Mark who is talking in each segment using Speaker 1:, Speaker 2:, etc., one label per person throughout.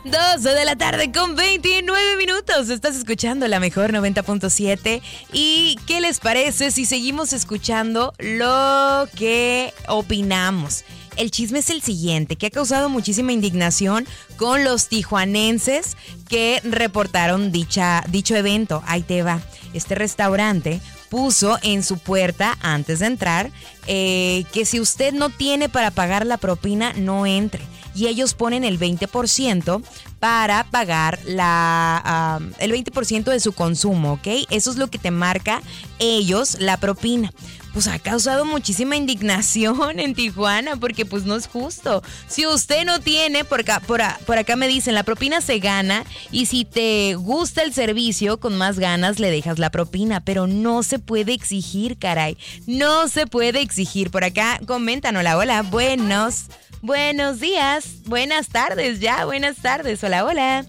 Speaker 1: 12 de la tarde con 29 minutos. Estás escuchando la mejor 90.7. ¿Y qué les parece si seguimos escuchando lo que opinamos? El chisme es el siguiente, que ha causado muchísima indignación con los tijuanenses que reportaron dicho evento. Ahí te va. Este restaurante puso en su puerta, antes de entrar, que si usted no tiene para pagar la propina, no entre. Y ellos ponen el 20% para pagar el 20% de su consumo, ¿ok? Eso es lo que te marca ellos, la propina. Pues ha causado muchísima indignación en Tijuana porque pues no es justo. Si usted no tiene, por acá me dicen, la propina se gana y si te gusta el servicio, con más ganas le dejas la propina, pero no se puede exigir, caray. No se puede exigir. Por acá comentan, hola, buenos días, buenas tardes ya, buenas tardes, hola.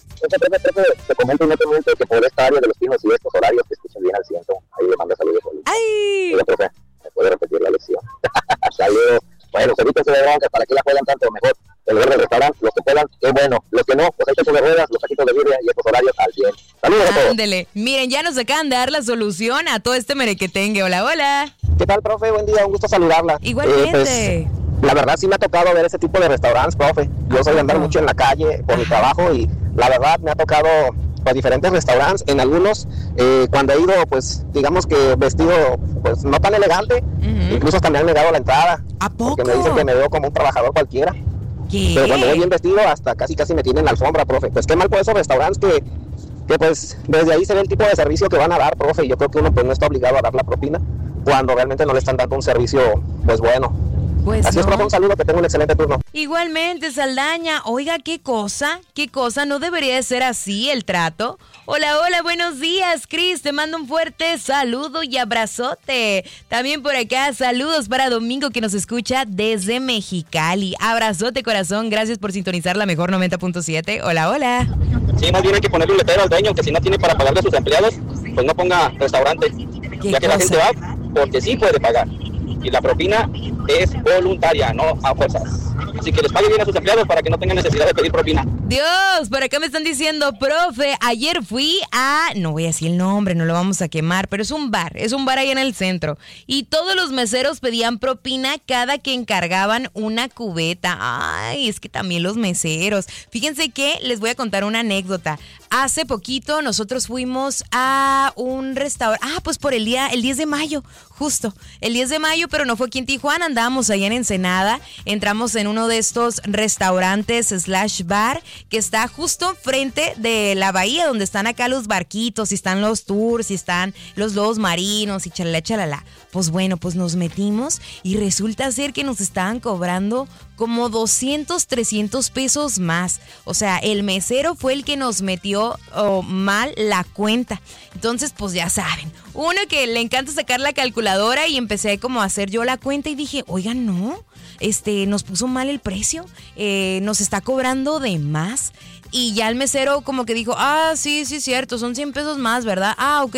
Speaker 2: Te comento inmediatamente que por esta área de los Pinos y estos horarios te escuchan bien al ciento. Ahí le mando saludos.
Speaker 1: ¡Ay!
Speaker 2: Oiga, profe, ¿me puede repetir la lección? Saludos. Bueno, evítense de bronca, ¿para qué la juegan tanto? Mejor el lugar del restaurante, los que puedan, qué bueno. Los que no, pues échense de ruedas, los taquitos de birria y estos horarios al 100. Saludos a todos.
Speaker 1: Ándele, miren, ya nos acaban de dar la solución a todo este merequetengue. Hola.
Speaker 3: ¿Qué tal, profe? Buen día, un gusto saludarla.
Speaker 1: Igualmente.
Speaker 3: La verdad sí me ha tocado ver ese tipo de restaurantes, profe. Yo soy de andar mucho en la calle por mi trabajo y la verdad me ha tocado pues diferentes restaurantes. En algunos, cuando he ido, pues digamos que vestido pues no tan elegante, incluso hasta me han negado la entrada.
Speaker 1: ¿A poco?
Speaker 3: Porque me dicen que me veo como un trabajador cualquiera.
Speaker 1: ¿Qué?
Speaker 3: Pero cuando voy bien vestido, hasta casi me tienen la alfombra, profe. Pues qué mal por esos restaurantes que pues desde ahí se ve el tipo de servicio que van a dar, profe. Y yo creo que uno pues no está obligado a dar la propina cuando realmente no le están dando un servicio pues bueno.
Speaker 1: Pues
Speaker 3: así
Speaker 1: no.
Speaker 3: es, profe, un saludo, que tenga un excelente turno.
Speaker 1: Igualmente, Saldaña. Oiga, ¿qué cosa? ¿No debería de ser así el trato? Hola, buenos días, Cris. Te mando un fuerte saludo y abrazote. También por acá, saludos para Domingo, que nos escucha desde Mexicali. Abrazote, corazón. Gracias por sintonizar la mejor 90.7. Hola.
Speaker 3: Sí, más bien hay que ponerle un letrero al dueño, que si no tiene para pagarle a sus empleados, pues no ponga restaurante. Ya que la gente va porque sí puede pagar. Y la propina es voluntaria, no a fuerzas. Así que les pague bien a sus empleados para que no tengan necesidad de pedir propina.
Speaker 1: Dios, por acá me están diciendo, profe, ayer fui no voy a decir el nombre, no lo vamos a quemar, pero es un bar ahí en el centro. Y todos los meseros pedían propina cada que encargaban una cubeta. Ay, es que también los meseros. Fíjense que les voy a contar una anécdota. Hace poquito nosotros fuimos a un restaurante, pues por el 10 de mayo, justo, el 10 de mayo, pero no fue aquí en Tijuana, andábamos allá en Ensenada, entramos en uno de estos restaurantes / bar que está justo frente de la bahía, donde están acá los barquitos, y están los tours, y están los lobos marinos, y chalala. Pues bueno, pues nos metimos y resulta ser que nos estaban cobrando como 200, 300 pesos más. O sea, el mesero fue el que nos metió mal la cuenta. Entonces, pues ya saben, uno que le encanta sacar la calculadora y empecé como a hacer yo la cuenta y dije, oigan, no, nos puso mal el precio, nos está cobrando de más. Y ya el mesero como que dijo, sí, cierto, son 100 pesos más, ¿verdad? Ok.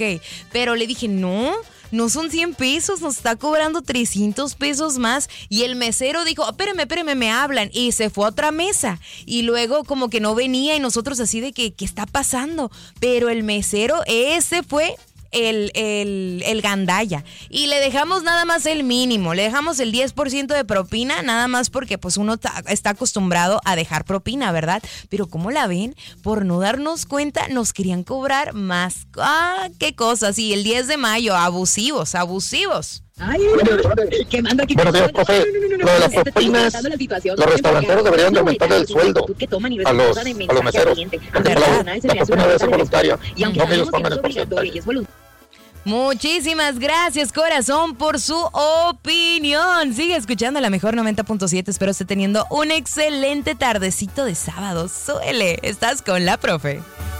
Speaker 1: Pero le dije, no son 100 pesos, nos está cobrando 300 pesos más. Y el mesero dijo, espérame, me hablan. Y se fue a otra mesa. Y luego como que no venía y nosotros así de que, ¿qué está pasando? Pero el mesero, ese fue el gandalla. Y le dejamos nada más el mínimo, le dejamos el 10% de propina, nada más porque pues uno está acostumbrado a dejar propina, ¿verdad? Pero ¿cómo la ven? Por no darnos cuenta nos querían cobrar más. Qué cosas. Y el 10 de mayo, abusivos.
Speaker 4: Ay, quemando aquí.
Speaker 3: Buenos días, profe. Lo de las propinas, los restauranteros deberían de aumentar el sueldo a los meseros. Porque la propina debe ser voluntaria. No que ellos pongan el porcentaje.
Speaker 1: Muchísimas gracias, corazón, por su opinión. Sigue escuchando la mejor 90.7. Espero esté teniendo un excelente tardecito de sábado. Suele, estás con la profe.